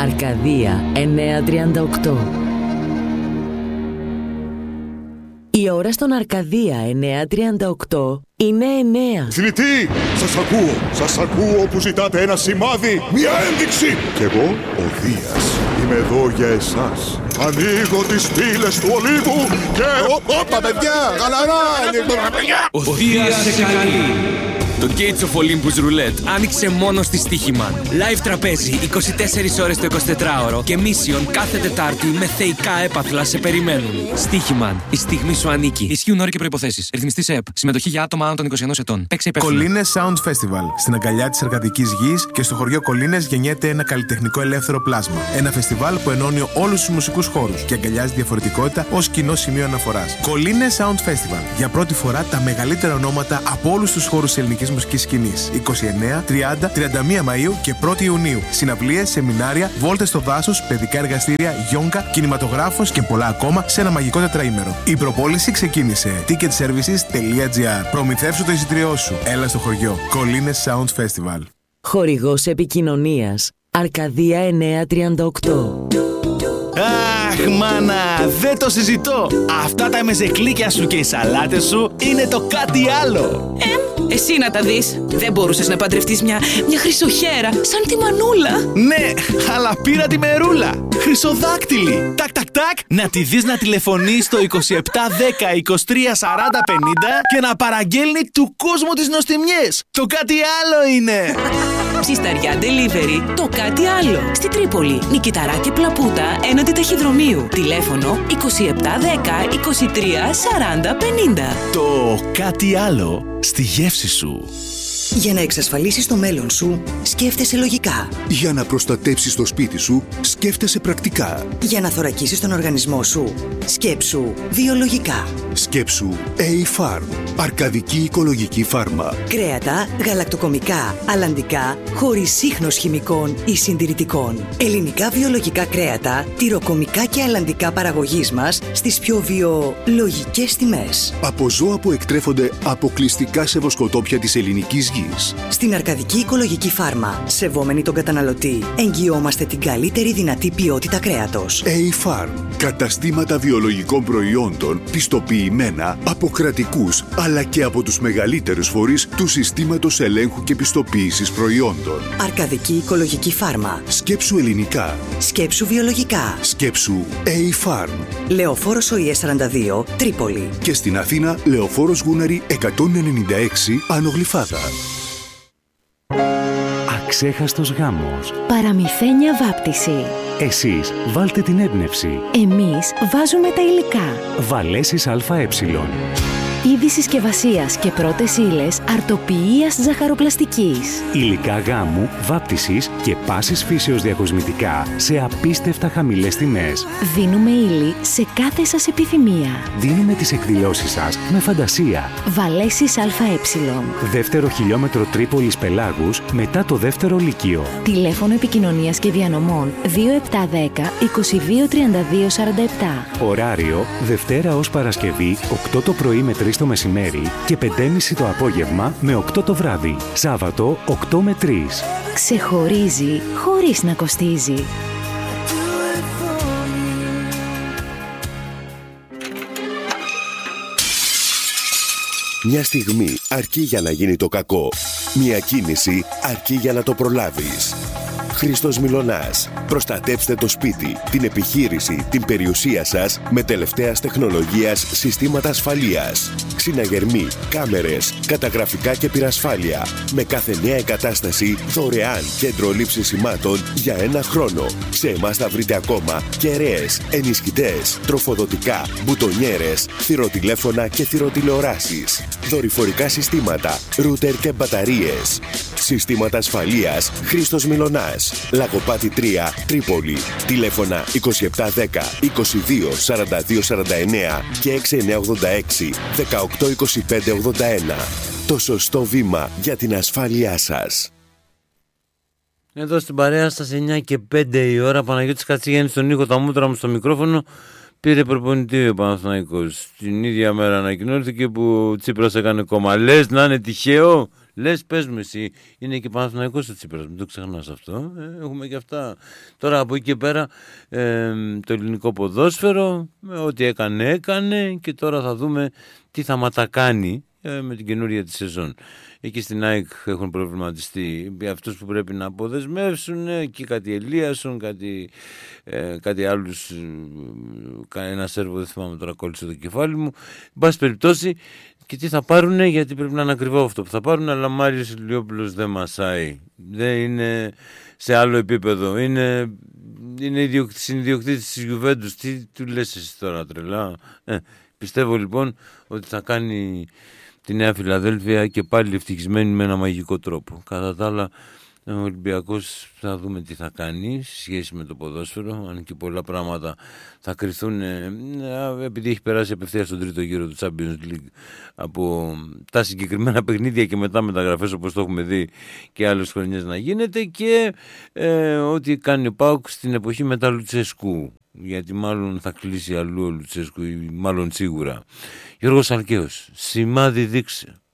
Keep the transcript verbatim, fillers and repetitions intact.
Αρκαδία εννιακόσια τριάντα οκτώ. Η ώρα στον Αρκαδία εννιακόσια τριάντα οκτώ είναι εννέα. Θνητή! Σας ακούω! Σας ακούω που ζητάτε ένα σημάδι, μια ένδειξη! Κι εγώ, ο Δίας, είμαι εδώ για εσάς. Ανοίγω τις πύλες του Ολύβου και... Όπα, παιδιά! Γαλαρά! Ο Δίας σε καλεί. Το Gates of Olympus Roulette άνοιξε μόνο στη Στοίχημαν. Live τραπέζι είκοσι τέσσερις ώρες το εικοσιτετράωρο και mission κάθε Τετάρτη με θεϊκά έπαθλα σε περιμένουν. Στοίχημαν. Η στιγμή σου ανήκει. Ισχύουν όροι και προϋποθέσεις. Ρυθμιστής ΕΕΠ. Συμμετοχή για άτομα άνω των είκοσι ενός ετών. Παίξε υπεύθυνα. Κολίνες Sound Festival. Στην αγκαλιά της εργατικής γης και στο χωριό Κολίνες γεννιέται ένα καλλιτεχνικό ελεύθερο πλάσμα. Ένα φεστιβάλ που ενώνει όλους τους μουσικούς χώρους και αγκαλιάζει διαφορετικότητα ως κοινό σημείο αναφοράς. Κολίνες Sound Festival. Για πρώτη φορά τα μεγαλύτερα ονόματα από όλους τους χώρους της ελληνικής μουσικής σκηνής. είκοσι εννέα, τριάντα, τριάντα μία Μαΐου και πρώτη Ιουνίου. Συναυλίες, σεμινάρια, βόλτες στο δάσος, παιδικά εργαστήρια, γιόγκα, κινηματογράφος και πολλά ακόμα σε ένα μαγικό τετραήμερο. Η προπόληση ξεκίνησε. ticket services τελεία gr. Προμηθεύσου το εισιτήριό σου. Έλα στο χωριό. Κολίνες Sound Festival. Χορηγός επικοινωνίας Αρκαδία εννιακόσια τριάντα οκτώ. Αχ, μάνα, δεν το συζητώ. Αυτά τα μεζεκλίκια σου και οι σαλάτες σου είναι το κάτι άλλο. Ε, εσύ να τα δεις. Δεν μπορούσες να παντρευτείς μια, μια χρυσοχέρα σαν τη Μανούλα? Ναι, αλλά πήρα τη μερούλα. Χρυσοδάκτυλη. Τακ, τακ, τακ. Να τη δεις να τηλεφωνεί στο είκοσι επτά δέκα είκοσι τρία σαράντα πενήντα και να παραγγέλνει του κόσμου τις νοστιμιές. Το κάτι άλλο είναι. Ψισταριά Delivery. Το κάτι άλλο. Στη Τρίπολη. Νικηταρά και Πλαπούτα έναντι ταχυδρομείου. Τηλέφωνο είκοσι επτά δέκα είκοσι τρία σαράντα πενήντα. Το κάτι άλλο στη γεύση σου. Για να εξασφαλίσεις το μέλλον σου, σκέφτεσαι λογικά. Για να προστατέψεις το σπίτι σου, σκέφτεσαι πρακτικά. Για να θωρακίσεις τον οργανισμό σου, σκέψου βιολογικά. Σκέψου A-Farm. Αρκαδική οικολογική φάρμα. Κρέατα, γαλακτοκομικά, αλλαντικά, χωρίς σύχνος χημικών ή συντηρητικών. Ελληνικά βιολογικά κρέατα, τυροκομικά και αλλαντικά παραγωγής μας στις πιο βιολογικές τιμές. Από ζώα που εκτρέφονται αποκλειστικά σε βοσκοτόπια της ελληνικής γης. Στην Αρκαδική οικολογική φάρμα, σεβόμενοι τον καταναλωτή, εγγυόμαστε την καλύτερη δυνατή ποιότητα κρέατος. A-Farm. Καταστήματα βιολογικών προϊόντων πιστοποιημένα από κρατικούς αλλά και από τους μεγαλύτερους φορείς του συστήματος ελέγχου και πιστοποίησης προϊόντων. Αρκαδική οικολογική φάρμα. Σκέψου ελληνικά. Σκέψου βιολογικά. Σκέψου A-Farm. Λεωφόρος ΟΗΕ σαράντα δύο, Τρίπολη. Και στην Αθήνα, Λεωφόρος Γούναρη εκατόν ενενήντα έξι, Άνω Γλυφάδα. Αξέχαστος γάμος. Παραμυθένια βάπτιση. Εσείς βάλτε την έμπνευση. Εμείς βάζουμε τα υλικά. Βαλέσεις ΑΕ. Είδη συσκευασίας και πρώτες ύλες αρτοποιίας ζαχαροπλαστικής. Υλικά γάμου, βάπτισης και πάσης φύσεως διακοσμητικά σε απίστευτα χαμηλές τιμές. Δίνουμε ύλη σε κάθε σας επιθυμία. Δίνουμε τις εκδηλώσεις σας με φαντασία. Βαλέσεις ΑΕ. Δεύτερο χιλιόμετρο Τρίπολης Πελάγους μετά το δεύτερο λύκειο. Τηλέφωνο επικοινωνίας και διανομών δύο επτά δέκα είκοσι δύο τριάντα δύο σαράντα επτά. Ωράριο Δευτέρα ως Παρασκευή οκτώ το πρωί με τρεις το μεσημέρι και πέντε και μισή το απόγευμα με οκτώ το βράδυ. Σάββατο οκτώ με τρεις. Ξεχωρίζει χωρίς να κοστίζει. Μια στιγμή αρκεί για να γίνει το κακό. Μια κίνηση αρκεί για να το προλάβεις. Χρήστος Μιλωνάς. Προστατέψτε το σπίτι, την επιχείρηση, την περιουσία σας με τελευταίας τεχνολογίας συστήματα ασφαλείας. Ξυναγερμοί, κάμερες, καταγραφικά και πυρασφάλεια. Με κάθε νέα εγκατάσταση δωρεάν κέντρο λήψης σημάτων για ένα χρόνο. Σε εμάς θα βρείτε ακόμα κεραίες, ενισχυτές, τροφοδοτικά, μπουτονιέρες, θηροτηλέφωνα και θηροτηλεοράσεις. Δορυφορικά συστήματα, ρούτερ και μπαταρίες. Συστήματα ασφαλείας Χρήστος Μιλωνάς. Λαγοπάτι τρία, Τρίπολη. Τηλέφωνα είκοσι επτά δέκα είκοσι δύο σαράντα δύο σαράντα εννέα και έξι εννιά ογδόντα έξι δεκαοκτώ είκοσι πέντε ογδόντα ένα. Το σωστό βήμα για την ασφάλειά σας. Εδώ στην παρέα σας εννιά και πέντε η ώρα. Παναγιώτης Κατσίγιαννης στον ήχο, τα μούτρα μου στο μικρόφωνο. Πήρε προπονητή ο Παναθηναϊκός. Την ίδια μέρα ανακοινώθηκε που ο Τσίπρας έκανε κόμμα. Λες να είναι τυχαίο, Λες, πες μου εσύ, είναι και Παναθηναϊκός ο Τσίπρας, μην το ξεχνάς αυτό. Ε, έχουμε και αυτά. Τώρα από εκεί και πέρα ε, το ελληνικό ποδόσφαιρο, με ό,τι έκανε έκανε και τώρα θα δούμε τι θα ματακάνει ε, με την καινούρια τη σεζόν. Εκεί στην ΑΕΚ έχουν προβληματιστεί αυτούς που πρέπει να αποδεσμεύσουν, εκεί κάτι Ελίασον, κάτι, ε, κάτι άλλους, ε, ένα Σέρβο, δεν θυμάμαι τώρα, κόλλησε το κεφάλι μου. Εν πάση περιπτώσει, και τι θα πάρουνε, γιατί πρέπει να είναι ακριβό αυτό που θα πάρουν, αλλά Μάριος Ηλιόπουλος δεν μασάει. Δεν είναι σε άλλο επίπεδο. Είναι, είναι συνδιοκτήτης της Γιουβέντους. Τι του λες εσύ τώρα, τρελά? Ε, πιστεύω λοιπόν ότι θα κάνει τη Νέα Φιλαδέλφια και πάλι ευτυχισμένη με ένα μαγικό τρόπο. Κατά τα άλλα, ο Ολυμπιακός θα δούμε τι θα κάνει σε σχέση με το ποδόσφαιρο, αν και πολλά πράγματα θα κριθούν, ε, επειδή έχει περάσει απευθείας στον τρίτο γύρο του Champions League από τα συγκεκριμένα παιχνίδια και μετά μεταγραφές, όπως το έχουμε δει και άλλες χρονιές να γίνεται, και ε, ό,τι κάνει ο ΠΑΟΚ στην εποχή μετά Λουτσέσκου, γιατί μάλλον θα κλείσει αλλού ο Λουτσέσκου, μάλλον σίγουρα. Γιώργος Αλκαίος, σημάδι δείξε.